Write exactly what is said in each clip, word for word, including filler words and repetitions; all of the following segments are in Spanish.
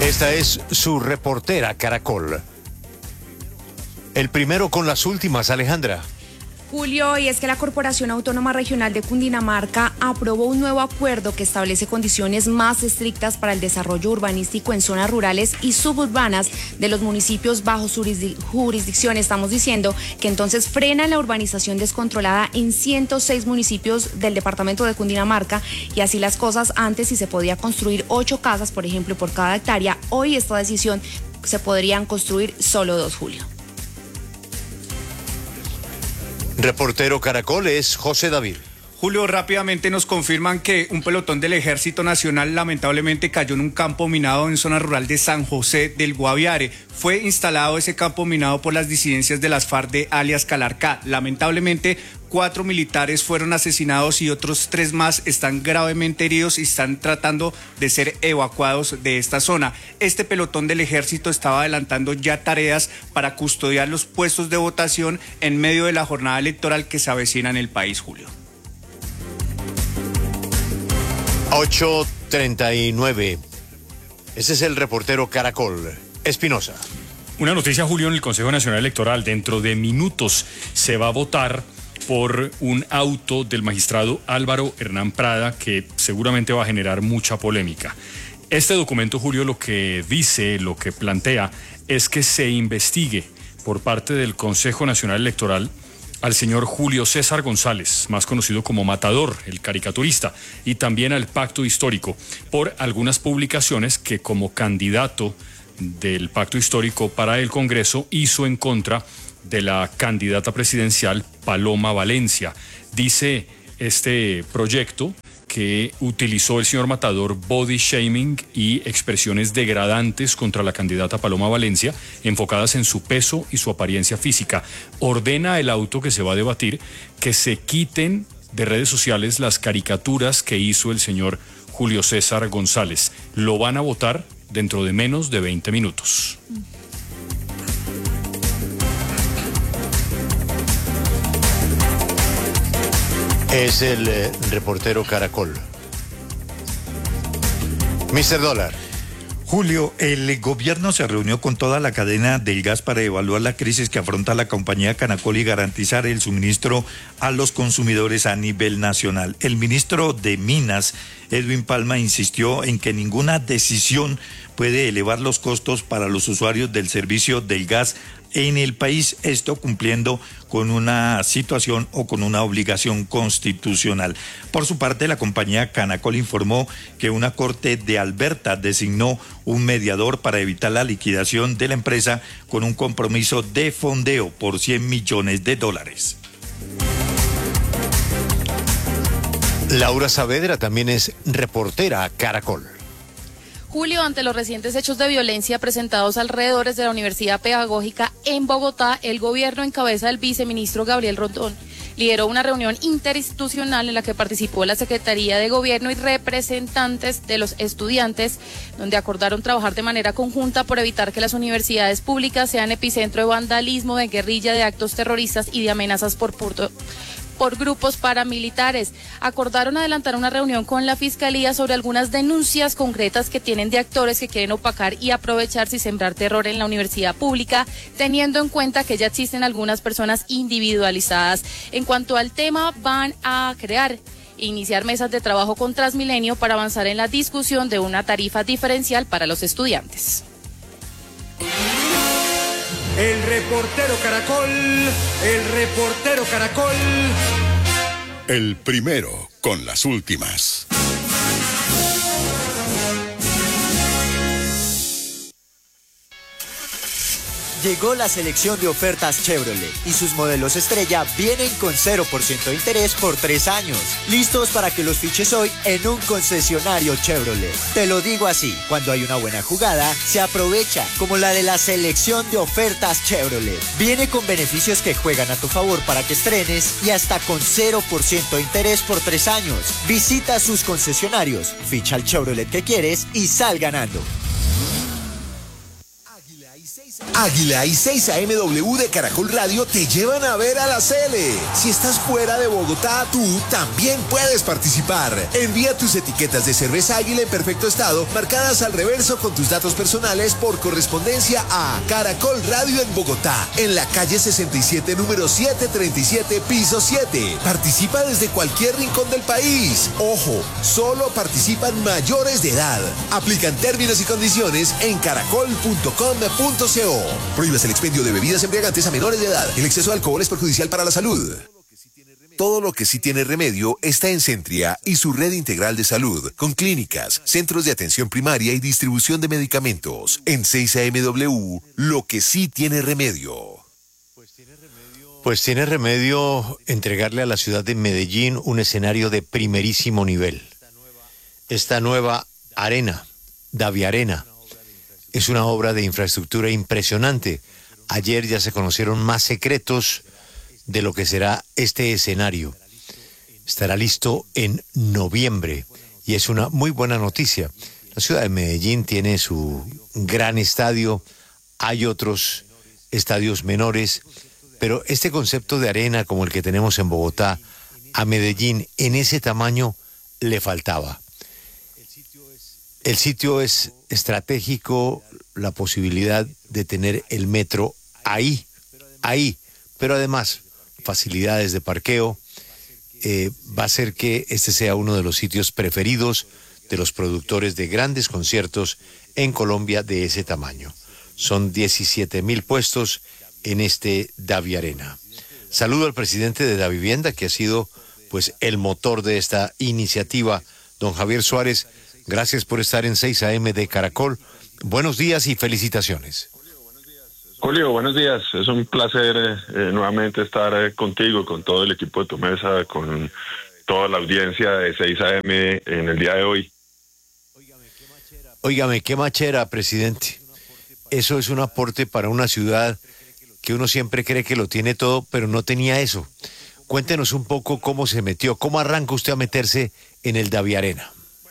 Esta es su reportera Caracol. El primero con las últimas, Alejandra. Julio, y es que la Corporación Autónoma Regional de Cundinamarca aprobó un nuevo acuerdo que establece condiciones más estrictas para el desarrollo urbanístico en zonas rurales y suburbanas de los municipios bajo su jurisdicción. Estamos diciendo que entonces frena la urbanización descontrolada en ciento seis municipios del departamento de Cundinamarca, y así las cosas, antes si se podía construir ocho casas, por ejemplo, por cada hectárea, hoy esta decisión se podrían construir solo dos, Julio. Reportero Caracol es José David. Julio, rápidamente nos confirman que un pelotón del Ejército Nacional lamentablemente cayó en un campo minado en zona rural de San José del Guaviare. Fue instalado ese campo minado por las disidencias de las FARC de alias Calarcá. Lamentablemente, cuatro militares fueron asesinados y otros tres más están gravemente heridos y están tratando de ser evacuados de esta zona. Este pelotón del Ejército estaba adelantando ya tareas para custodiar los puestos de votación en medio de la jornada electoral que se avecina en el país, Julio. ocho treinta y nueve. Ese es el reportero Caracol. Espinosa. Una noticia, Julio, en el Consejo Nacional Electoral. Dentro de minutos se va a votar por un auto del magistrado Álvaro Hernán Prada que seguramente va a generar mucha polémica. Este documento, Julio, lo que dice, lo que plantea, es que se investigue por parte del Consejo Nacional Electoral al señor Julio César González, más conocido como Matador, el caricaturista, y también al Pacto Histórico, por algunas publicaciones que como candidato del Pacto Histórico para el Congreso hizo en contra de la candidata presidencial Paloma Valencia. Dice este proyecto que utilizó el señor Matador body shaming y expresiones degradantes contra la candidata Paloma Valencia, enfocadas en su peso y su apariencia física. Ordena el auto que se va a debatir que se quiten de redes sociales las caricaturas que hizo el señor Julio César González. Lo van a votar dentro de menos de veinte minutos. Es el eh, reportero Caracol. mister Dólar. Julio, el gobierno se reunió con toda la cadena del gas para evaluar la crisis que afronta la compañía Canacol y garantizar el suministro a los consumidores a nivel nacional. El ministro de Minas, Edwin Palma, insistió en que ninguna decisión puede elevar los costos para los usuarios del servicio del gas en el país, esto cumpliendo con una situación o con una obligación constitucional. Por su parte, la compañía Canacol informó que una corte de Alberta designó un mediador para evitar la liquidación de la empresa con un compromiso de fondeo por cien millones de dólares. Laura Saavedra también es reportera Caracol. Julio, ante los recientes hechos de violencia presentados alrededor de la Universidad Pedagógica en Bogotá, el gobierno en cabeza del viceministro Gabriel Rondón lideró una reunión interinstitucional en la que participó la Secretaría de Gobierno y representantes de los estudiantes, donde acordaron trabajar de manera conjunta por evitar que las universidades públicas sean epicentro de vandalismo, de guerrilla, de actos terroristas y de amenazas por punto. por grupos paramilitares. Acordaron adelantar una reunión con la Fiscalía sobre algunas denuncias concretas que tienen de actores que quieren opacar y aprovecharse y sembrar terror en la universidad pública, teniendo en cuenta que ya existen algunas personas individualizadas. En cuanto al tema, van a crear iniciar mesas de trabajo con Transmilenio para avanzar en la discusión de una tarifa diferencial para los estudiantes. El reportero Caracol, el reportero Caracol. El primero con las últimas. Llegó la selección de ofertas Chevrolet y sus modelos estrella vienen con cero por ciento de interés por tres años. Listos para que los fiches hoy en un concesionario Chevrolet. Te lo digo así, cuando hay una buena jugada, se aprovecha, como la de la selección de ofertas Chevrolet. Viene con beneficios que juegan a tu favor para que estrenes y hasta con cero por ciento de interés por tres años. Visita sus concesionarios, ficha el Chevrolet que quieres y sal ganando. Águila y seis A M W de Caracol Radio te llevan a ver a la Cele. Si estás fuera de Bogotá, tú también puedes participar. Envía tus etiquetas de cerveza Águila en perfecto estado, marcadas al reverso con tus datos personales por correspondencia a Caracol Radio en Bogotá, en la calle sesenta y siete, número setecientos treinta y siete, piso siete. Participa desde cualquier rincón del país. Ojo, solo participan mayores de edad. Aplican términos y condiciones en caracol punto com punto co. Prohíbes el expendio de bebidas embriagantes a menores de edad. El exceso de alcohol es perjudicial para la salud. Todo lo que sí tiene remedio está en Centria y su red integral de salud, con clínicas, centros de atención primaria y distribución de medicamentos. En seis A M W, lo que sí tiene remedio. Pues tiene remedio entregarle a la ciudad de Medellín un escenario de primerísimo nivel. Esta nueva arena, Daviarena, es una obra de infraestructura impresionante. Ayer ya se conocieron más secretos de lo que será este escenario. Estará listo en noviembre y es una muy buena noticia. La ciudad de Medellín tiene su gran estadio, hay otros estadios menores, pero este concepto de arena como el que tenemos en Bogotá, a Medellín en ese tamaño le faltaba. El sitio es estratégico, la posibilidad de tener el metro ahí, ahí, pero además facilidades de parqueo, eh, va a hacer que este sea uno de los sitios preferidos de los productores de grandes conciertos en Colombia de ese tamaño. Son diecisiete mil puestos en este Daviarena. Saludo al presidente de Davivienda, que ha sido pues el motor de esta iniciativa, don Javier Suárez. Gracias por estar en seis A M de Caracol. Buenos días y felicitaciones. Julio, buenos días. Es un placer eh, nuevamente estar eh, contigo, con todo el equipo de tu mesa, con toda la audiencia de seis A M en el día de hoy. Óigame, qué machera, presidente. Eso es un aporte para una ciudad que uno siempre cree que lo tiene todo, pero no tenía eso. Cuéntenos un poco cómo se metió, cómo arranca usted a meterse en el Daviarena.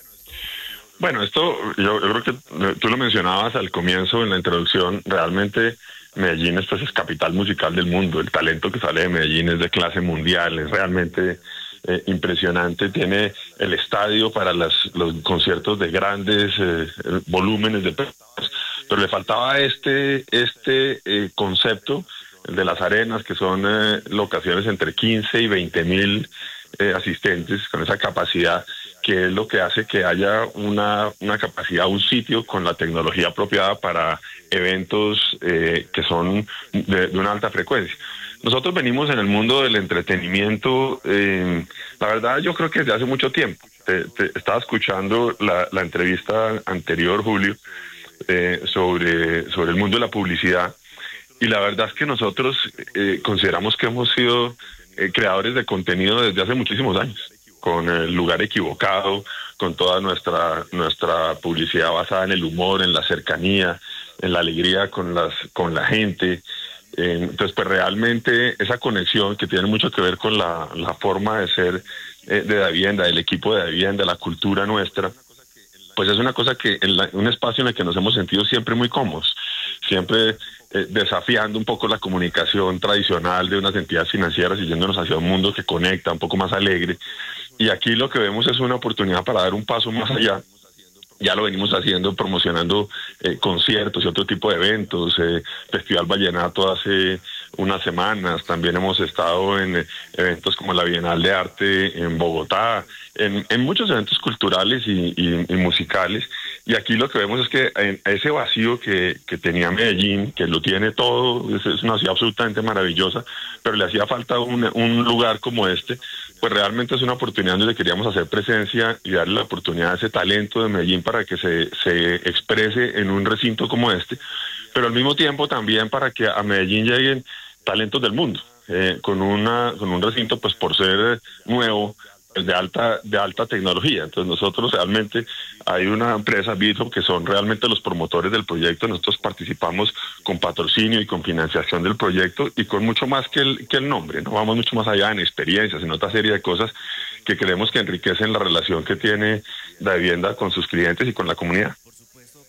Bueno, esto yo, yo creo que tú lo mencionabas al comienzo en la introducción. Realmente Medellín esto es capital musical del mundo. El talento que sale de Medellín es de clase mundial, es realmente eh, impresionante. Tiene el estadio para las, los conciertos de grandes eh, volúmenes de personas, pero le faltaba este, este eh, concepto, el de las arenas, que son eh, locaciones entre quince y veinte mil eh, asistentes, con esa capacidad, que es lo que hace que haya una, una capacidad, un sitio con la tecnología apropiada para eventos eh, que son de, de una alta frecuencia. Nosotros venimos en el mundo del entretenimiento, eh, la verdad yo creo que desde hace mucho tiempo. Te, te estaba escuchando la, la entrevista anterior, Julio, eh, sobre, sobre el mundo de la publicidad, y la verdad es que nosotros eh, consideramos que hemos sido eh, creadores de contenido desde hace muchísimos años, con El Lugar Equivocado, con toda nuestra nuestra publicidad basada en el humor, en la cercanía, en la alegría con las con la gente. Eh, entonces, pues realmente esa conexión que tiene mucho que ver con la, la forma de ser eh, de Davivienda, del equipo de Davivienda, la cultura nuestra, pues es una cosa que, en la, un espacio en el que nos hemos sentido siempre muy cómodos, siempre eh, desafiando un poco la comunicación tradicional de unas entidades financieras y yéndonos hacia un mundo que conecta, un poco más alegre. Y aquí lo que vemos es una oportunidad para dar un paso más allá. Ya lo venimos haciendo, promocionando eh, conciertos y otro tipo de eventos, eh, Festival Vallenato hace unas semanas, también hemos estado en eh, eventos como la Bienal de Arte en Bogotá, en, en muchos eventos culturales y, y, y musicales, y aquí lo que vemos es que en ese vacío que, que tenía Medellín, que lo tiene todo, es, es una ciudad absolutamente maravillosa, pero le hacía falta un, un lugar como este, pues realmente es una oportunidad donde queríamos hacer presencia y darle la oportunidad a ese talento de Medellín para que se, se exprese en un recinto como este, pero al mismo tiempo también para que a Medellín lleguen talentos del mundo, eh, con una con un recinto pues por ser nuevo, pues, de alta de alta tecnología. Entonces nosotros realmente hay una empresa, Bitop, que son realmente los promotores del proyecto. Nosotros participamos con patrocinio y con financiación del proyecto y con mucho más que el, que el nombre, no vamos mucho más allá en experiencias, en otra serie de cosas que creemos que enriquecen la relación que tiene Davivienda con sus clientes y con la comunidad.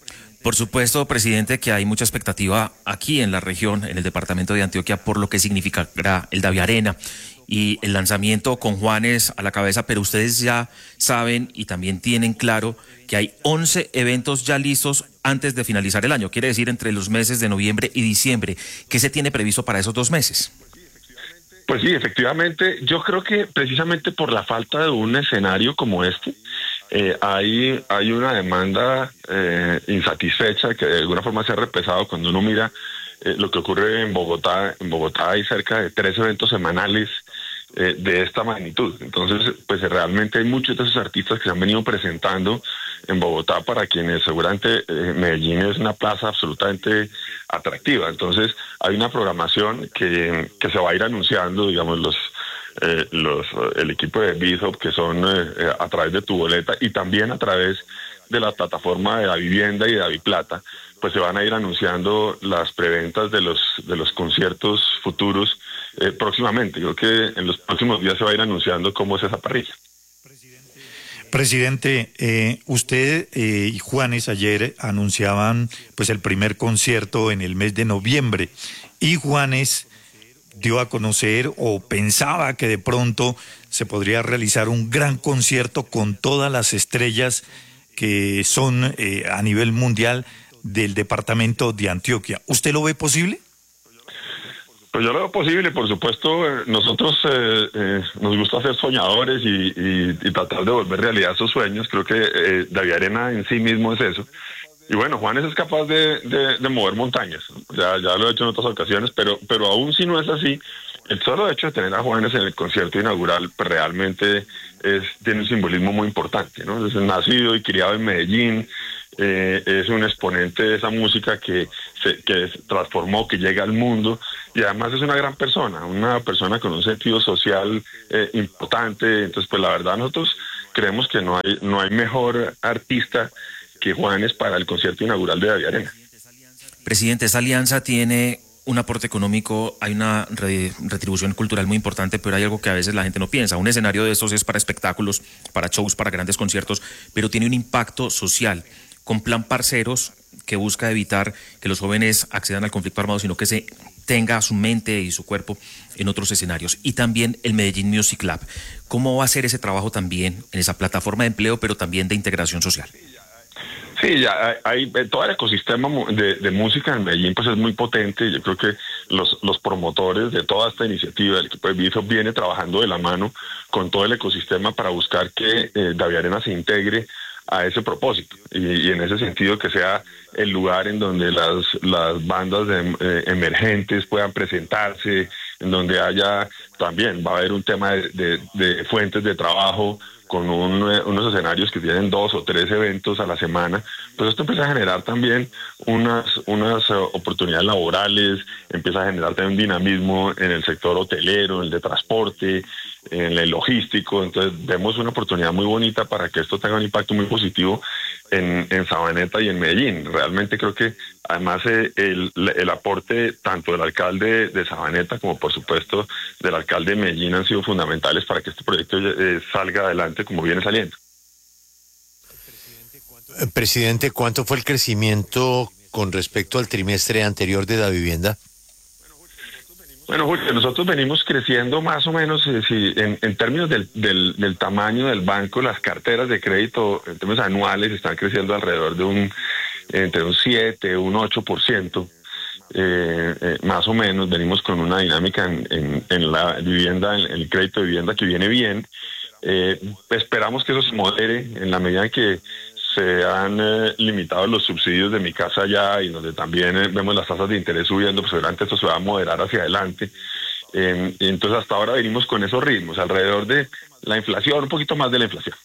Por supuesto, presidente, que hay mucha expectativa aquí en la región, en el departamento de Antioquia, por lo que significará el Daviarena y el lanzamiento con Juanes a la cabeza, pero ustedes ya saben y también tienen claro que hay once eventos ya listos antes de finalizar el año, quiere decir entre los meses de noviembre y diciembre. ¿Qué se tiene previsto para esos dos meses? Pues sí, efectivamente, yo creo que precisamente por la falta de un escenario como este, eh, hay, hay una demanda eh, insatisfecha que de alguna forma se ha repesado cuando uno mira eh, lo que ocurre en Bogotá. En Bogotá hay cerca de tres eventos semanales eh, de esta magnitud. Entonces, pues realmente hay muchos de esos artistas que se han venido presentando en Bogotá, para quienes seguramente eh, Medellín es una plaza absolutamente atractiva. Entonces hay una programación que, que se va a ir anunciando, digamos, los eh, los el equipo de Bishop, que son eh, a través de Tu Boleta y también a través de la plataforma de La Vivienda y de Daviplata, pues se van a ir anunciando las preventas de los de los conciertos futuros eh, próximamente. Creo que en los próximos días se va a ir anunciando cómo es esa parrilla. Presidente, eh, usted eh, y Juanes ayer anunciaban pues el primer concierto en el mes de noviembre, y Juanes dio a conocer o pensaba que de pronto se podría realizar un gran concierto con todas las estrellas que son eh, a nivel mundial del departamento de Antioquia. ¿Usted lo ve posible? Pues yo lo veo posible, por supuesto. eh, Nosotros eh, eh, nos gusta ser soñadores y, y, y tratar de volver realidad esos sueños. Creo que eh, Daviarena en sí mismo es eso. Y bueno, Juanes es capaz de, de, de mover montañas. Ya, ya lo he hecho en otras ocasiones, pero, pero aún si no es así, el solo hecho de tener a Juanes en el concierto inaugural pues realmente es, tiene un simbolismo muy importante, ¿no? Es nacido y criado en Medellín. Eh, es un exponente de esa música que se que se transformó, que llega al mundo, y además es una gran persona, una persona con un sentido social eh, importante. Entonces, pues la verdad nosotros creemos que no hay no hay mejor artista que Juanes para el concierto inaugural de Daviarena. Presidente, esa alianza tiene un aporte económico, hay una re- retribución cultural muy importante, pero hay algo que a veces la gente no piensa. Un escenario de estos es para espectáculos, para shows, para grandes conciertos, pero tiene un impacto social, con Plan Parceros, que busca evitar que los jóvenes accedan al conflicto armado, sino que se tenga su mente y su cuerpo en otros escenarios. Y también el Medellín Music Lab. ¿Cómo va a ser ese trabajo también en esa plataforma de empleo, pero también de integración social? Sí, ya hay, hay todo el ecosistema de, de música en Medellín, pues es muy potente. Yo creo que los, los promotores de toda esta iniciativa, el equipo de Bishop viene trabajando de la mano con todo el ecosistema para buscar que eh, Daviarena se integre a ese propósito, y, y en ese sentido que sea el lugar en donde las, las bandas de, eh, emergentes puedan presentarse, en donde haya también, va a haber un tema de, de, de fuentes de trabajo con un, unos escenarios que tienen dos o tres eventos a la semana. Pues esto empieza a generar también unas, unas uh, oportunidades laborales, empieza a generar también un dinamismo en el sector hotelero, en el de transporte, en el logístico. Entonces vemos una oportunidad muy bonita para que esto tenga un impacto muy positivo en, en Sabaneta y en Medellín. Realmente creo que además eh, el, el aporte tanto del alcalde de Sabaneta como por supuesto del alcalde de Medellín han sido fundamentales para que este proyecto eh, salga adelante como viene saliendo. Presidente, ¿cuánto fue el crecimiento con respecto al trimestre anterior de Davivienda? Bueno, Julio, nosotros venimos creciendo más o menos eh, si, en, en términos del, del, del tamaño del banco. Las carteras de crédito en términos anuales están creciendo alrededor de un entre un siete, un ocho por ciento, eh, eh, más o menos. Venimos con una dinámica en, en, en la vivienda, en el crédito de vivienda que viene bien. Eh, esperamos que eso se modere en la medida en que se han eh, limitado los subsidios de Mi Casa Ya, y donde también eh, vemos las tasas de interés subiendo. Pues seguramente esto se va a moderar hacia adelante. Eh, entonces hasta ahora venimos con esos ritmos, alrededor de la inflación, un poquito más de la inflación.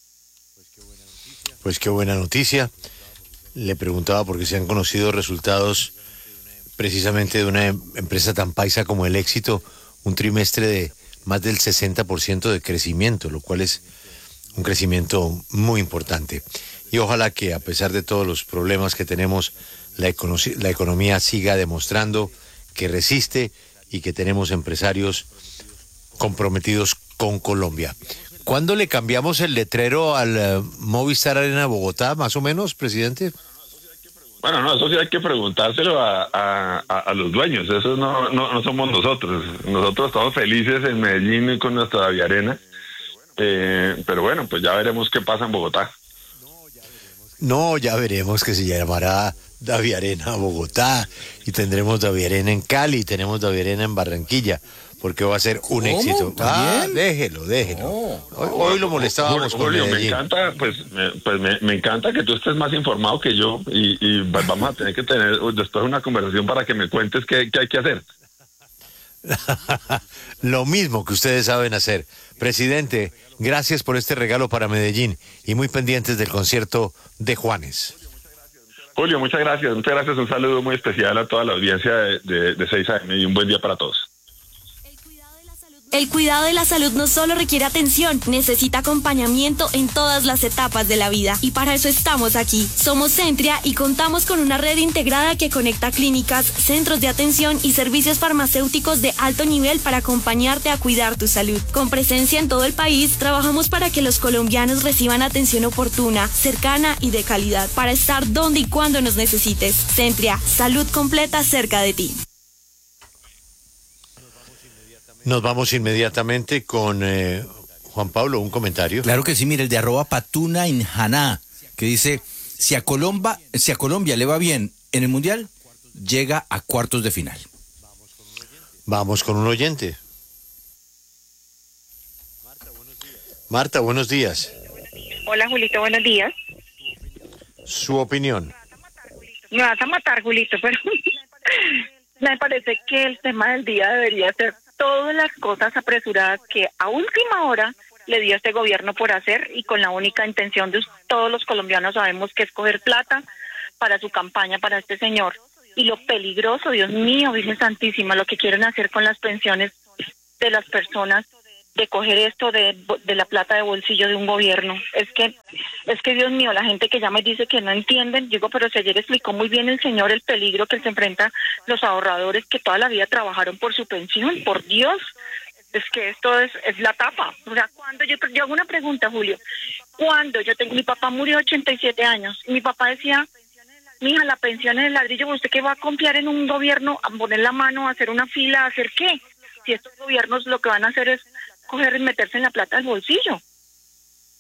Pues qué buena noticia. Le preguntaba porque se han conocido resultados precisamente de una empresa tan paisa como El Éxito, un trimestre de más del sesenta por ciento de crecimiento, lo cual es un crecimiento muy importante. Y ojalá que a pesar de todos los problemas que tenemos, la, econo la economía siga demostrando que resiste y que tenemos empresarios comprometidos con Colombia. ¿Cuándo le cambiamos el letrero al uh, Movistar Arena Bogotá, más o menos, presidente? Bueno, no, eso sí hay que preguntárselo a, a, a, a los dueños, eso no, no, no somos nosotros. Nosotros estamos felices en Medellín con nuestra Daviarena, eh, pero bueno, pues ya veremos qué pasa en Bogotá. No, ya veremos que se llamará Daviarena Bogotá y tendremos Daviarena en Cali, tenemos Daviarena en Barranquilla, porque va a ser un ¿Cómo? éxito. ¿También? Ah, déjelo, déjelo. No. Hoy, hoy lo molestábamos con Julio, me Medellín. encanta, pues, me, pues me, me encanta que tú estés más informado que yo y, y vamos a tener que tener después una conversación para que me cuentes qué, qué hay que hacer. Lo mismo que ustedes saben hacer. Presidente, gracias por este regalo para Medellín y muy pendientes del concierto de Juanes. Julio, muchas gracias, muchas gracias, un saludo muy especial a toda la audiencia de, de, de seis A M y un buen día para todos. El cuidado de la salud no solo requiere atención, necesita acompañamiento en todas las etapas de la vida. Y para eso estamos aquí. Somos Centria y contamos con una red integrada que conecta clínicas, centros de atención y servicios farmacéuticos de alto nivel para acompañarte a cuidar tu salud. Con presencia en todo el país, trabajamos para que los colombianos reciban atención oportuna, cercana y de calidad, para estar donde y cuando nos necesites. Centria, salud completa cerca de ti. Nos vamos inmediatamente con eh, Juan Pablo, un comentario. Claro que sí, mire, el de arroba Patuna Inhaná, que dice, si a, Colomba, si a Colombia le va bien en el Mundial, llega a cuartos de final. Vamos con un oyente. Marta, buenos días. Hola, Julito, buenos días. Su opinión. Me vas a matar, Julito, pero me parece que el tema del día debería ser todas las cosas apresuradas que a última hora le dio este gobierno por hacer y con la única intención de todos los colombianos sabemos que es coger plata para su campaña, para este señor. Y lo peligroso, Dios mío, Virgen Santísima, lo que quieren hacer con las pensiones de las personas, de coger esto de, de la plata de bolsillo de un gobierno. Es que, es que Dios mío, la gente que ya me dice que no entienden, digo, pero si ayer explicó muy bien el señor el peligro que se enfrentan los ahorradores que toda la vida trabajaron por su pensión, por Dios, es que esto es, es la tapa. O sea, cuando yo, yo hago una pregunta, Julio, cuando yo tengo, mi papá murió a ochenta y siete años, y mi papá decía, mija, la pensión es el ladrillo, ¿usted qué va a confiar en un gobierno, a poner la mano, a hacer una fila, a hacer qué? Si estos gobiernos lo que van a hacer es coger y meterse en la plata del bolsillo.